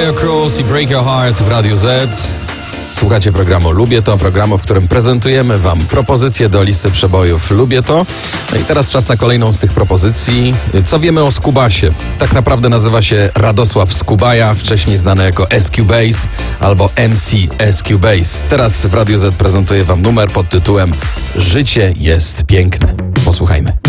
Tayo Cruz i Break Your Heart w Radiu Z. Słuchacie programu Lubię To, programu, w którym prezentujemy Wam propozycje do listy przebojów Lubię To. No i teraz czas na kolejną z tych propozycji. Co wiemy o Skubasie? Tak naprawdę nazywa się Radosław Skubaja, wcześniej znany jako SQ Bass albo MC SQ Bass. Teraz w Radiu Z prezentuję Wam numer pod tytułem Życie jest piękne. Posłuchajmy.